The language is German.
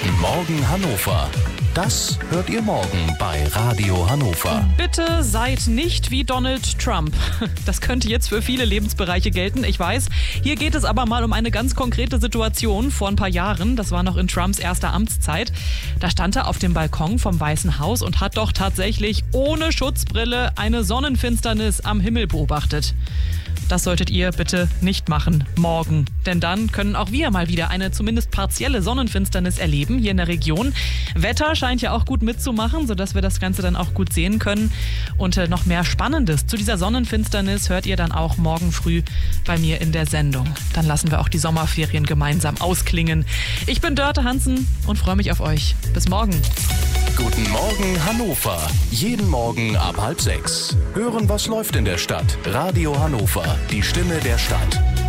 Guten Morgen Hannover. Das hört ihr morgen bei Radio Hannover. Bitte seid nicht wie Donald Trump. Das könnte jetzt für viele Lebensbereiche gelten, ich weiß. Hier geht es aber mal um eine ganz konkrete Situation vor ein paar Jahren. Das war noch in Trumps erster Amtszeit. Da stand er auf dem Balkon vom Weißen Haus und hat doch tatsächlich ohne Schutzbrille eine Sonnenfinsternis am Himmel beobachtet. Das solltet ihr bitte nicht machen morgen. Denn dann können auch wir mal wieder eine zumindest partielle Sonnenfinsternis erleben hier in der Region. Wetter scheint ja auch gut mitzumachen, sodass wir das Ganze dann auch gut sehen können. Und noch mehr Spannendes zu dieser Sonnenfinsternis hört ihr dann auch morgen früh bei mir in der Sendung. Dann lassen wir auch die Sommerferien gemeinsam ausklingen. Ich bin Dörte Hansen und freue mich auf euch. Bis morgen. Guten Morgen Hannover. Jeden Morgen ab 5:30. Hören, was läuft in der Stadt. Radio Hannover, die Stimme der Stadt.